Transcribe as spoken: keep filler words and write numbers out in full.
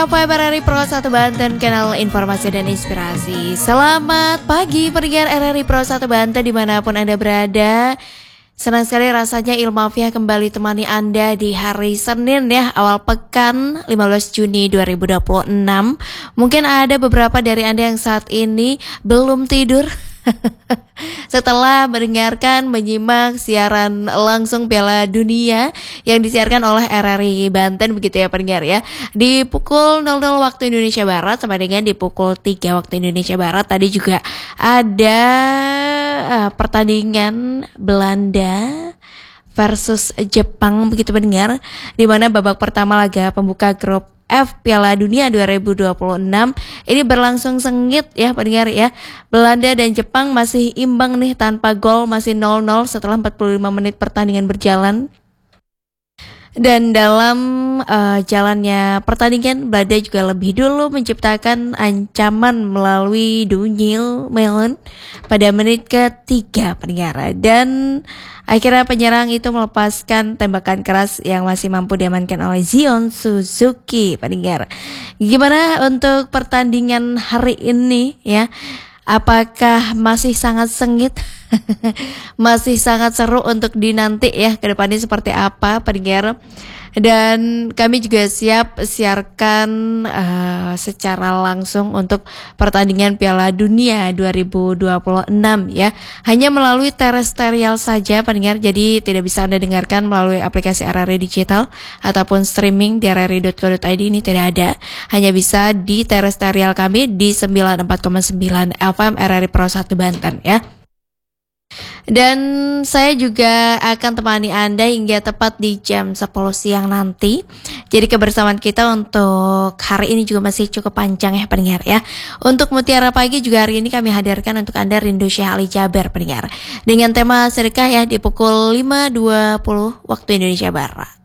Apa kabar R R I Pro satu Banten, kanal informasi dan inspirasi. Selamat pagi pendengar R R I Pro satu Banten dimanapun Anda berada. Senang sekali rasanya Ilmafiah kembali temani Anda di hari Senin ya, awal pekan lima belas Juni dua ribu dua puluh enam. Mungkin ada beberapa dari Anda yang saat ini belum tidur setelah mendengarkan, menyimak siaran langsung Piala Dunia yang disiarkan oleh R R I Banten, begitu ya pendengar ya. Di pukul nol nol waktu Indonesia Barat sama dengan di pukul tiga waktu Indonesia Barat. Tadi juga ada uh, pertandingan Belanda versus Jepang, begitu pendengar, di mana babak pertama laga pembuka grup F Piala Dunia dua ribu dua puluh enam ini berlangsung sengit ya pendengar ya. Belanda dan Jepang masih imbang nih tanpa gol, masih nol nol setelah empat puluh lima menit pertandingan berjalan. Dan dalam uh, jalannya pertandingan, Belanda juga lebih dulu menciptakan ancaman melalui Daniel Malen pada menit ketiga pendengar. Dan akhirnya penyerang itu melepaskan tembakan keras yang masih mampu diamankan oleh Zion Suzuki pendengar. Gimana untuk pertandingan hari ini ya? Apakah masih sangat sengit? Masih sangat seru untuk dinanti ya, ke depannya seperti apa pendengar. Dan kami juga siap siarkan uh, secara langsung untuk pertandingan Piala Dunia dua ribu dua puluh enam ya. Hanya melalui terestrial saja pendengar, jadi tidak bisa Anda dengarkan melalui aplikasi R R I Digital ataupun streaming di r r i dot co dot i d, ini tidak ada. Hanya bisa di terestrial kami di sembilan puluh empat koma sembilan F M R R I Pro satu Banten ya. Dan saya juga akan temani Anda hingga tepat di jam sepuluh siang nanti. Jadi kebersamaan kita untuk hari ini juga masih cukup panjang ya pendengar ya. Untuk Mutiara Pagi juga hari ini kami hadirkan untuk Anda Rindu Syekh Ali Jaber pendengar, dengan tema sedekah ya di pukul lima dua puluh waktu Indonesia Barat.